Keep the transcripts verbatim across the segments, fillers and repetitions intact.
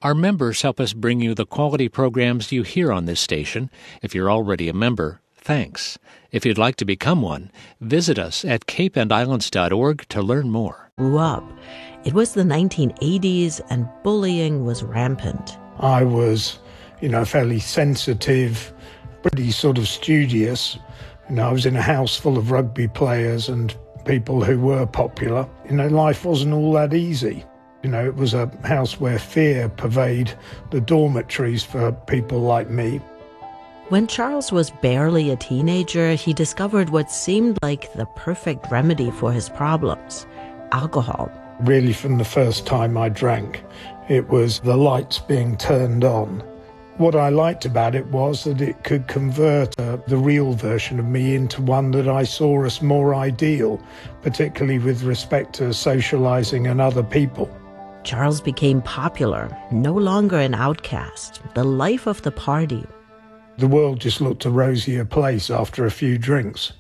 Our members help us bring you the quality programs you hear on this station. If you're already a member, thanks. If you'd like to become one, visit us at cape and islands dot org to learn more. Grew up. It was the nineteen eighties and bullying was rampant. I was, you know, fairly sensitive, pretty sort of studious. You know, I was in a house full of rugby players and people who were popular. You know, life wasn't all that easy. You know, it was a house where fear pervaded the dormitories for people like me. When Charles was barely a teenager, he discovered what seemed like the perfect remedy for his problems: alcohol. Really, from the first time I drank, it was the lights being turned on. What I liked about it was that it could convert uh, the real version of me into one that I saw as more ideal, particularly with respect to socializing and other people. Charles became popular, no longer an outcast, the life of the party. The world just looked a rosier place after a few drinks.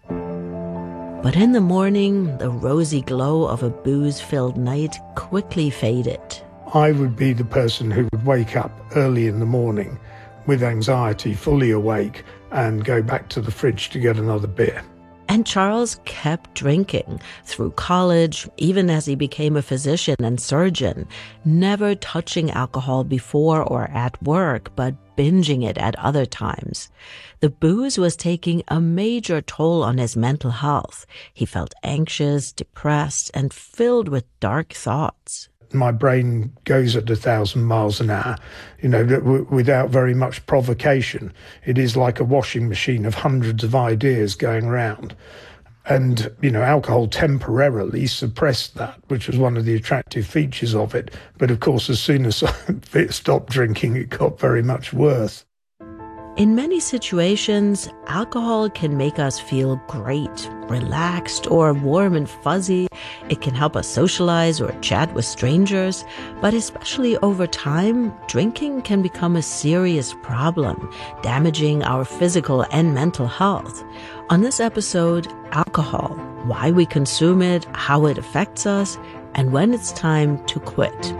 But in the morning, the rosy glow of a booze-filled night quickly faded. I would be the person who would wake up early in the morning with anxiety, fully awake, and go back to the fridge to get another beer. And Charles kept drinking through college, even as he became a physician and surgeon, never touching alcohol before or at work, but binging it at other times. The booze was taking a major toll on his mental health. He felt anxious, depressed, and filled with dark thoughts. My brain goes at a thousand miles an hour, you know, w- without very much provocation. It is like a washing machine of hundreds of ideas going round. And, you know, alcohol temporarily suppressed that, which was one of the attractive features of it. But of course, as soon as I stopped drinking, it got very much worse. In many situations, alcohol can make us feel great, relaxed, or warm and fuzzy. It can help us socialize or chat with strangers. But especially over time, drinking can become a serious problem, damaging our physical and mental health. On this episode, alcohol, why we consume it, how it affects us, and when it's time to quit.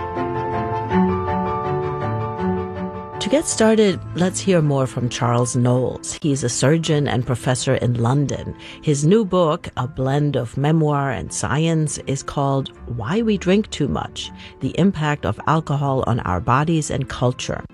To get started, let's hear more from Charles Knowles. He's a surgeon and professor in London. His new book, a blend of memoir and science, is called Why We Drink Too Much: The Impact of Alcohol on Our Bodies and Culture.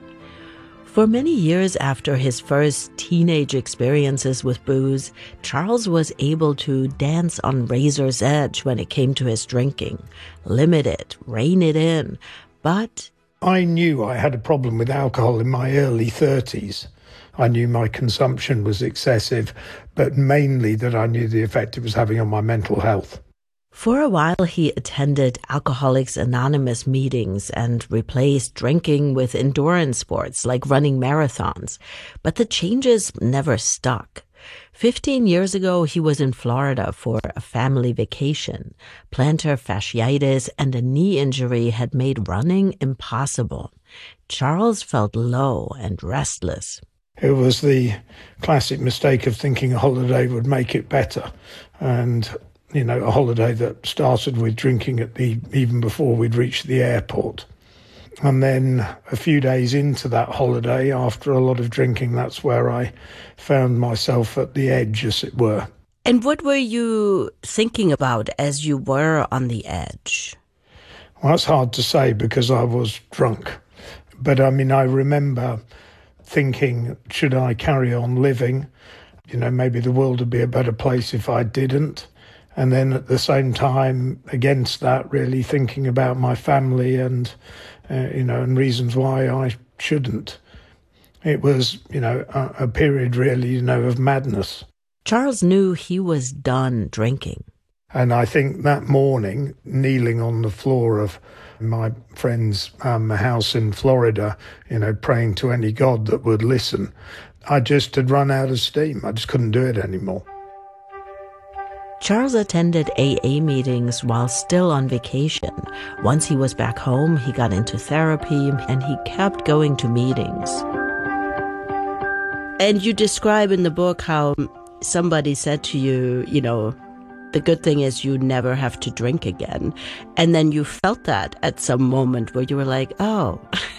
For many years after his first teenage experiences with booze, Charles was able to dance on razor's edge when it came to his drinking, limit it, rein it in, but I knew I had a problem with alcohol in my early thirties. I knew my consumption was excessive, but mainly that I knew the effect it was having on my mental health. For a while, he attended Alcoholics Anonymous meetings and replaced drinking with endurance sports like running marathons. But the changes never stuck. Fifteen years ago, he was in Florida for a family vacation. Plantar fasciitis and a knee injury had made running impossible. Charles felt low and restless. It was the classic mistake of thinking a holiday would make it better. And, you know, a holiday that started with drinking at the even before we'd reached the airport. And then a few days into that holiday, after a lot of drinking, that's where I found myself at the edge, as it were. And what were you thinking about as you were on the edge? Well, that's hard to say because I was drunk. But, I mean, I remember thinking, should I carry on living? You know, maybe the world would be a better place if I didn't. And then at the same time, against that, really thinking about my family and, uh, you know, and reasons why I shouldn't. It was, you know, a, a period really, you know, of madness. Charles knew he was done drinking. And I think that morning, kneeling on the floor of my friend's um, house in Florida, you know, praying to any God that would listen, I just had run out of steam. I just couldn't do it anymore. Charles attended A A meetings while still on vacation. Once he was back home, he got into therapy and he kept going to meetings. And you describe in the book how somebody said to you, you know, the good thing is you never have to drink again. And then you felt that at some moment where you were like, oh,